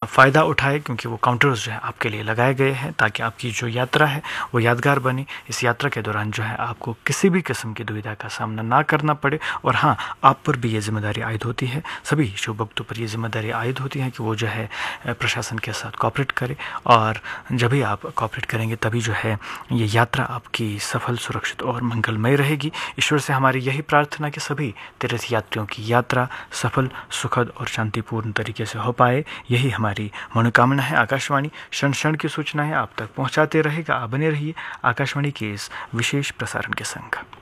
फ़ायदा उठाए, क्योंकि वो काउंटर्स जो है आपके लिए लगाए गए हैं ताकि आपकी जो यात्रा है वो यादगार बने। इस यात्रा के दौरान जो है आपको किसी भी किस्म की दुविधा का सामना ना करना पड़े। और हाँ, आप पर भी ये जिम्मेदारी आयद होती है, सभी शुभ भक्तों पर ये जिम्मेदारी आयद होती है कि वो जो है प्रशासन के साथ कोऑपरेट करे, और जब भी आप कोऑपरेट करेंगे तभी जो है ये यात्रा आपकी सफल, सुरक्षित और मंगलमय रहेगी। ईश्वर से हमारी यही प्रार्थना कि सभी तीर्थ यात्रियों की यात्रा सफल, सुखद और शांतिपूर्ण तरीके से हो पाए, यही हमारी मनोकामना है। आकाशवाणी क्षण क्षण की सूचनाएं आप तक पहुंचाते रहेगा। आप बने रहिए आकाशवाणी के इस विशेष प्रसारण के संग।